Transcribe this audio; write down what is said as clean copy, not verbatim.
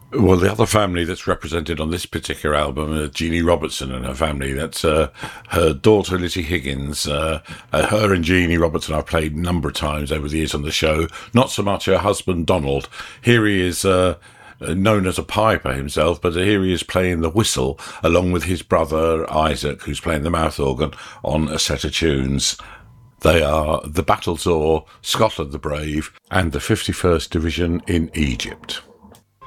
Well, the other family that's represented on this particular album, Jeannie Robertson and her family, that's her daughter Lizzie Higgins. Her and Jeannie Robertson I've played a number of times over the years on the show. Not so much her husband Donald. Here he is, known as a piper himself, but here he is playing the whistle along with his brother Isaac, who's playing the mouth organ on a set of tunes. They are the Battlesaw, Scotland the Brave, and the 51st Division in Egypt.